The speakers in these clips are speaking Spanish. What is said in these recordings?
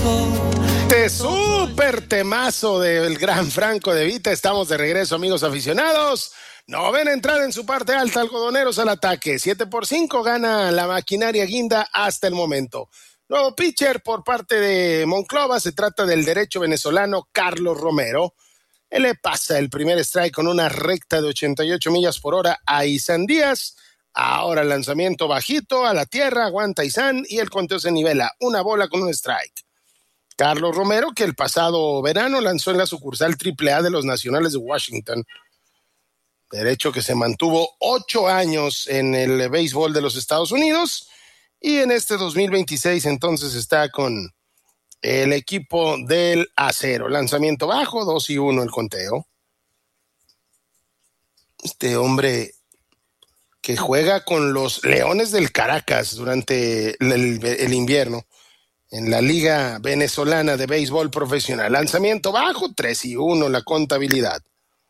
De súper temazo del gran Franco De Vita. Estamos de regreso, amigos aficionados. Novena entrada en su parte alta, Algodoneros al ataque. 7-5 gana la maquinaria guinda hasta el momento. Nuevo pitcher por parte de Monclova. Se trata del derecho venezolano Carlos Romero. Él le pasa el primer strike con una recta de 88 millas por hora a Isan Díaz. Ahora el lanzamiento bajito a la tierra, aguanta Isan y el conteo se nivela. Una bola con un strike. Carlos Romero, que el pasado verano lanzó en la sucursal AAA de los Nacionales de Washington. Derecho que se mantuvo 8 años en el béisbol de los Estados Unidos. Y en este 2026 entonces está con el equipo del Acero. Lanzamiento bajo, 2-1 el conteo. Este hombre que juega con los Leones del Caracas durante el invierno en la Liga Venezolana de Béisbol Profesional. Lanzamiento bajo, 3-1 la contabilidad.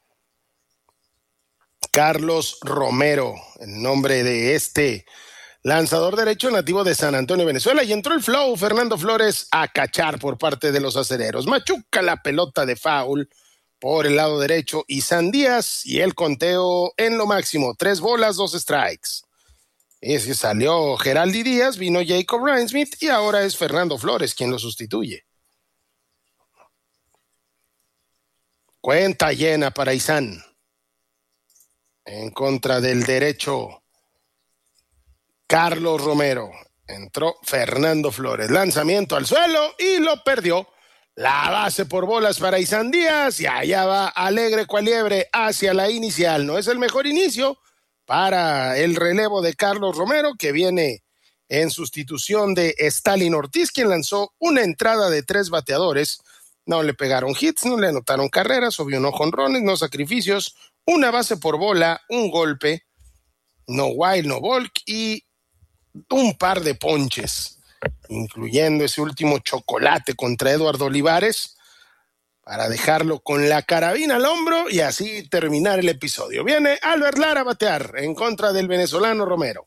Carlos Romero, el nombre de este lanzador derecho nativo de San Antonio, Venezuela. Y entró el flow, Fernando Flores, a cachar por parte de los acereros. Machuca la pelota de foul por el lado derecho. Isan Díaz y el conteo en lo máximo. 3 bolas, 2 strikes. Es que salió Geraldi Díaz, vino Jacob Rhinesmith y ahora es Fernando Flores quien lo sustituye. Cuenta llena para Isan. En contra del derecho Carlos Romero. Entró Fernando Flores. Lanzamiento al suelo y lo perdió. La base por bolas para Isan Díaz y allá va alegre cual liebre hacia la inicial. No es el mejor inicio para el relevo de Carlos Romero, que viene en sustitución de Stalin Ortiz, quien lanzó una entrada de 3 bateadores. No le pegaron hits, no le anotaron carreras, obvio no jonrones, no sacrificios, una base por bola, un golpe, no wild, no walk y un par de ponches, incluyendo ese último chocolate contra Eduardo Olivares, para dejarlo con la carabina al hombro y así terminar el episodio. Viene Albert Lara a batear en contra del venezolano Romero.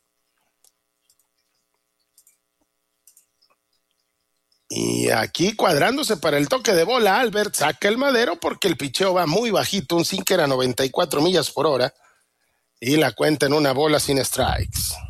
Y aquí cuadrándose para el toque de bola, Albert saca el madero porque el picheo va muy bajito, un sinker a 94 millas por hora y la cuenta en una bola sin strikes.